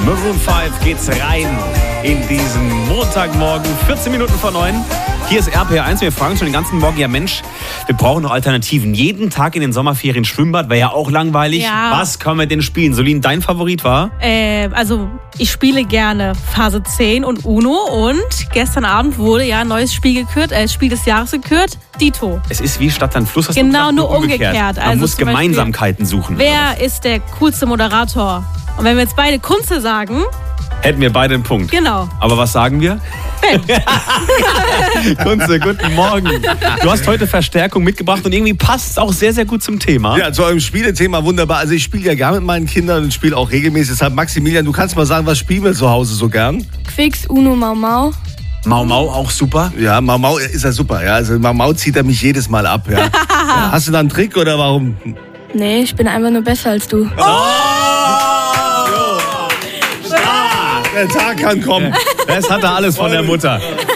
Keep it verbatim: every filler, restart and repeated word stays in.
Maroon fünf geht's rein in diesen Montagmorgen, vierzehn Minuten vor neun. Hier ist R P R eins. Wir fragen schon den ganzen Morgen, ja Mensch, wir brauchen noch Alternativen. Jeden Tag in den Sommerferien Schwimmbad wäre ja auch langweilig. Ja. Was kann man denn spielen? Solin, dein Favorit war? Äh, also ich spiele gerne Phase zehn und Uno und gestern Abend wurde ja ein neues Spiel gekürt, äh, Spiel des Jahres gekürt, Dito. Es ist wie Stadt, dann Fluss. Hast Genau, du gesagt, nur umgekehrt. Man Also muss zum Beispiel, Gemeinsamkeiten suchen. Wer ist der coolste Moderator? Und wenn wir jetzt beide Kunze sagen, hätten wir beide einen Punkt. genau. Aber was sagen wir? Kunze, guten Morgen. Du hast heute Verstärkung mitgebracht und irgendwie passt es auch sehr, sehr gut zum Thema. Ja, zu eurem Spielethema wunderbar. Also ich spiele ja gerne mit meinen Kindern und spiele auch regelmäßig. Deshalb, Maximilian, du kannst mal sagen, was spielen wir zu Hause so gern? Quicks, Uno, Mau Mau. Mau Mau auch super. Ja, Mau Mau ist ja super. Ja. Also Mau Mau zieht er mich jedes Mal ab. Ja. Ja, hast du da einen Trick oder warum? Nee, ich bin einfach nur besser als du. Der Tag kann kommen. Das hat er alles von der Mutter.